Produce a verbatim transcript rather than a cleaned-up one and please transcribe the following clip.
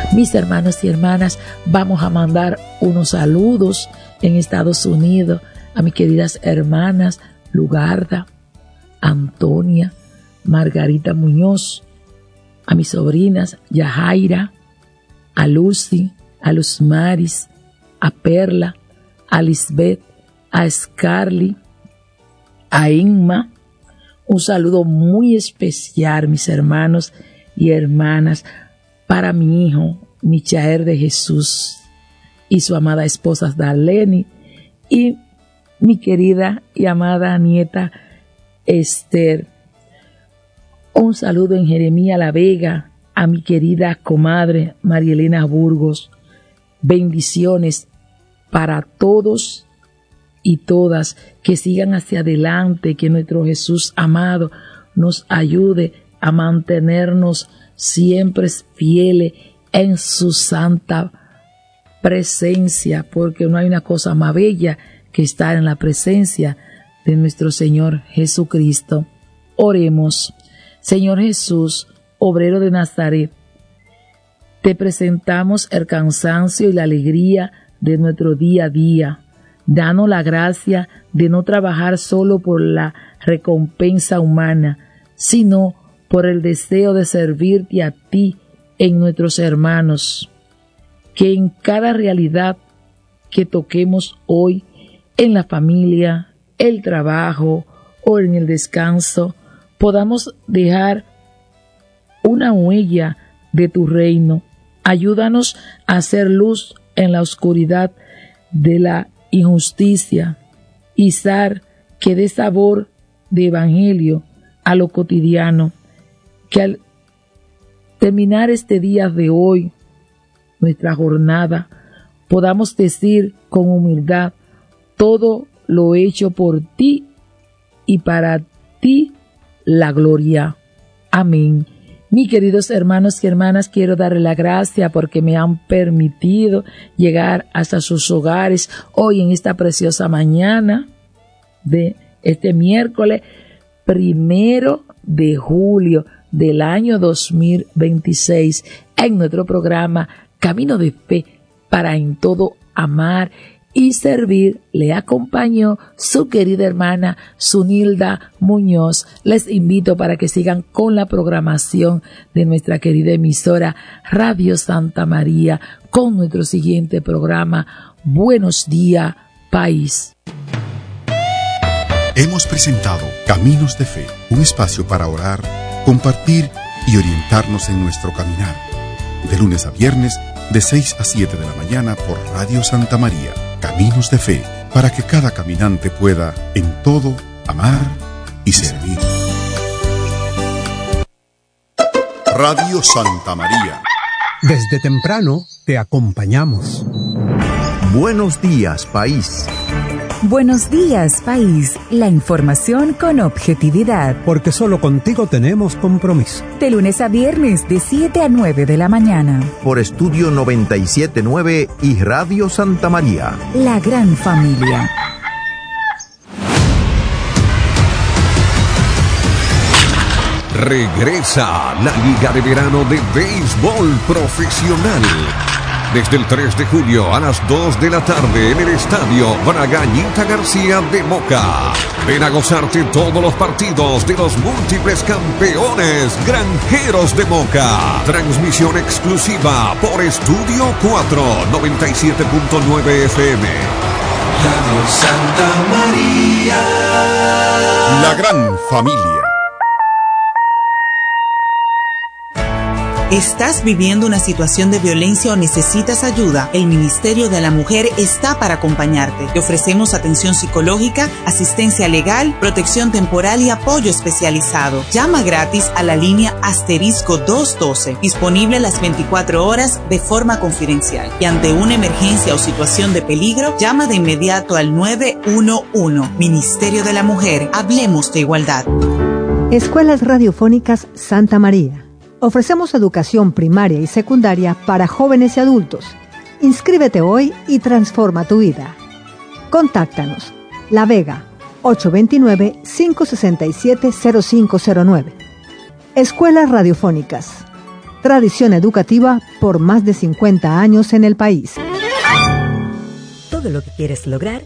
Mis hermanos y hermanas, vamos a mandar unos saludos en Estados Unidos a mis queridas hermanas Lugarda, Antonia, Margarita Muñoz, a mis sobrinas Yajaira, a Lucy, a Luz Maris, a Perla, a Lisbeth, a Scarly, a Inma. Un saludo muy especial, mis hermanos y hermanas, para mi hijo Michael de Jesús y su amada esposa Darlene, y mi querida y amada nieta Esther. Un saludo en Jeremía La Vega a mi querida comadre María Elena Burgos. Bendiciones para todos y todas, que sigan hacia adelante, que nuestro Jesús amado nos ayude a mantenernos siempre fieles en su santa presencia, porque no hay una cosa más bella que estar en la presencia de nuestro Señor Jesucristo. Oremos. Señor Jesús, obrero de Nazaret, te presentamos el cansancio y la alegría de nuestro día a día. Danos la gracia de no trabajar solo por la recompensa humana, sino por el deseo de servirte a ti en nuestros hermanos. Que en cada realidad que toquemos hoy, en la familia, el trabajo o en el descanso, podamos dejar una huella de tu reino. Ayúdanos a hacer luz en la oscuridad de la injusticia, y sal que dé sabor de evangelio a lo cotidiano. Que al terminar este día de hoy, nuestra jornada, podamos decir con humildad: todo lo hecho por ti y para ti la gloria. Amén. Mis queridos hermanos y hermanas, quiero darle la gracia porque me han permitido llegar hasta sus hogares hoy en esta preciosa mañana de este miércoles primero de julio del año dos mil veintiséis en nuestro programa Camino de Fe para en todo amar y servir. Le acompañó su querida hermana Zunilda Muñoz. Les invito para que sigan con la programación de nuestra querida emisora Radio Santa María con nuestro siguiente programa Buenos Días, País. Hemos presentado Caminos de Fe, un espacio para orar, compartir y orientarnos en nuestro caminar. De lunes a viernes, de seis a siete de la mañana por Radio Santa María. Caminos de Fe, para que cada caminante pueda, en todo, amar y servir. Radio Santa María. Desde temprano te acompañamos. Buenos días, país. Buenos días, país. La información con objetividad. Porque solo contigo tenemos compromiso. De lunes a viernes, de siete a nueve de la mañana. Por Estudio noventa y siete punto nueve y Radio Santa María. La gran familia. Regresa la Liga de Verano de Béisbol Profesional. Desde el tres de julio a las dos de la tarde en el Estadio Bragañita García de Moca. Ven a gozarte todos los partidos de los múltiples campeones Granjeros de Moca. Transmisión exclusiva por Estudio cuatro, noventa y siete punto nueve F M. Radio Santa María. La gran familia. ¿Estás viviendo una situación de violencia o necesitas ayuda? El Ministerio de la Mujer está para acompañarte. Te ofrecemos atención psicológica, asistencia legal, protección temporal y apoyo especializado. Llama gratis a la línea asterisco doscientos doce, disponible las veinticuatro horas de forma confidencial. Y ante una emergencia o situación de peligro, llama de inmediato al nueve uno uno. Ministerio de la Mujer, hablemos de igualdad. Escuelas Radiofónicas Santa María. Ofrecemos educación primaria y secundaria para jóvenes y adultos. Inscríbete hoy y transforma tu vida. Contáctanos. La Vega, ocho dos nueve, cinco seis siete, cero cinco cero nueve. Escuelas Radiofónicas. Tradición educativa por más de cincuenta años en el país. Todo lo que quieres lograr